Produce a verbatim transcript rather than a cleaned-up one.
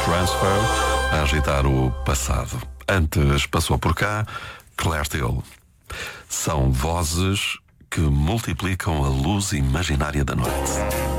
Transfer a agitar o passado. Antes passou por cá Claire Hill. São vozes que multiplicam a luz imaginária da noite.